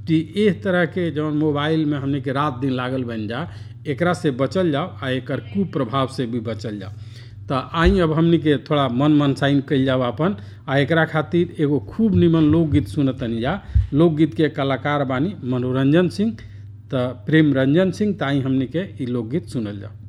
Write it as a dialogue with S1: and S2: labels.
S1: कि इस तरह के जौन मोबाइल में हमने के रात दिन लागल बन जा, एकरा से बचल जाओ आ एकर कुप्रभाव से भी बचल जाओ। तो आई अब हमने के थोड़ा मन मनसाइन कल जाओ अपन, आ एकरा खातिर एगो खूब निमन लोकगीत सुनतनी जा। लोकगीत के कलाकार बानी मनोरंजन सिंह, तो प्रेम रंजन सिंह। ताई हमने के ई लोकगीत सुनल जाओ।